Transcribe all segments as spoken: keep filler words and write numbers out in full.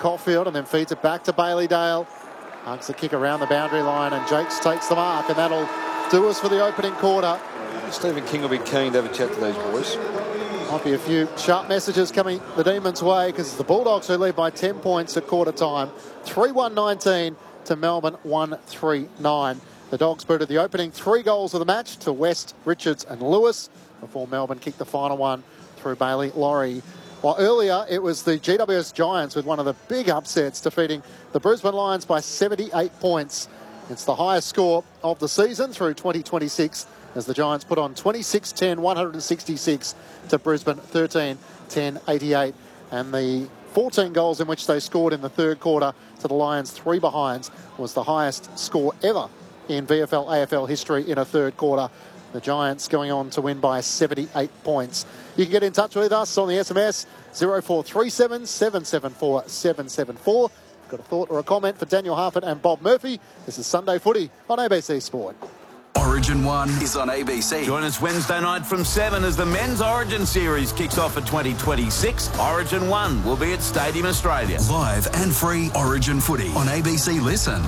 Caulfield and then feeds it back to Bailey Dale. Hugs the kick around the boundary line and Jakes takes the mark, and that'll do us for the opening quarter. Stephen King will be keen to have a chat to these boys. Might be a few sharp messages coming the Demons' way, because it's the Bulldogs who lead by ten points at quarter time. three one nineteen to Melbourne one three nine. The Dogs booted the opening three goals of the match to West, Richards and Lewis before Melbourne kicked the final one through Bailey Laurie. While earlier it was the G W S Giants with one of the big upsets, defeating the Brisbane Lions by seventy-eight points. It's the highest score of the season through twenty twenty-six, as the Giants put on twenty-six ten, one sixty-six to Brisbane thirteen ten, eighty-eight. And the fourteen goals in which they scored in the third quarter to the Lions' three behinds was the highest score ever in V F L A F L history in a third quarter. The Giants going on to win by seventy-eight points. You can get in touch with us on the S M S zero four three seven, seven seven four, seven seven four. Got a thought or a comment for Daniel Harford and Bob Murphy? This is Sunday Footy on A B C Sport. Origin one is on A B C. Join us Wednesday night from seven as the Men's Origin Series kicks off for twenty twenty-six. Origin one will be at Stadium Australia. Live and free Origin footy on A B C Listen.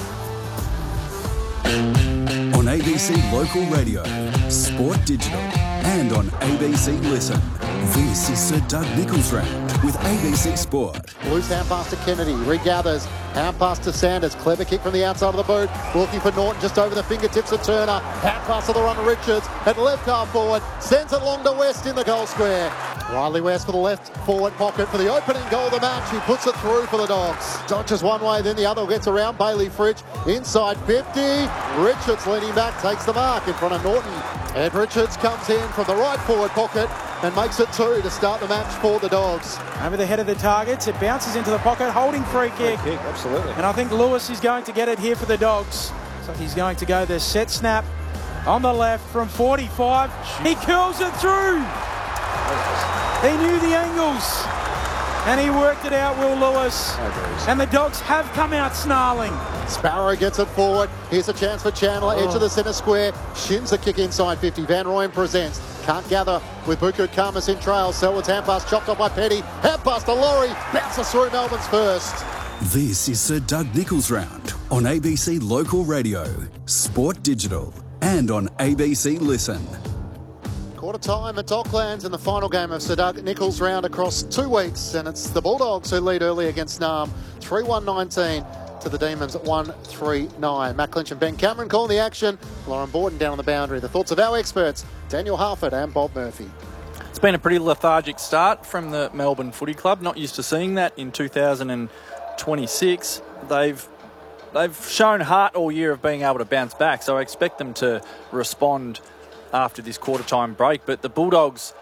On A B C Local Radio, Sport Digital, and on A B C Listen. This is Sir Doug Nicholls Round with A B C Sport. Loose hand pass to Kennedy, regathers, hand pass to Sanders, clever kick from the outside of the boot, looking for Norton just over the fingertips of Turner, hand pass to the run of Richards, at left half forward, sends it along to West in the goal square. Riley West for the left forward pocket for the opening goal of the match. He puts it through for the Dogs. Dodges one way, then the other, gets around Bailey Fridge, inside fifty, Richards leaning back, takes the mark in front of Norton. Ed Richards comes in from the right forward pocket and makes it two to start the match for the Dogs. Over the head of the targets, it bounces into the pocket, holding free kick. Free kick, absolutely. And I think Lewis is going to get it here for the Dogs. So he's going to go the set snap on the left from forty-five. He curls it through. He knew the angles and he worked it out, Will Lewis. And the Dogs have come out snarling. Sparrow gets it forward. Here's a chance for Chandler, edge of the centre square. Shins the kick inside fifty. Van Rooyen presents. Can't gather with Buku Khamis in trail. Selwood's hand pass chopped off by Petty. Hand pass to Laurie. Bounces through Melbourne's first. This is Sir Doug Nicholls Round on A B C Local Radio, Sport Digital, and on A B C Listen. Quarter time at Docklands in the final game of Sir Doug Nicholls Round across two weeks. And it's the Bulldogs who lead early against Nam. three one nineteen to the Demons at one three nine. Matt Clinch and Ben Cameron calling the action. Lauren Borden down on the boundary. The thoughts of our experts, Daniel Harford and Bob Murphy. It's been a pretty lethargic start from the Melbourne Footy Club. Not used to seeing that in two thousand twenty-six. They've they've shown heart all year of being able to bounce back, so I expect them to respond after this quarter time break. But the Bulldogs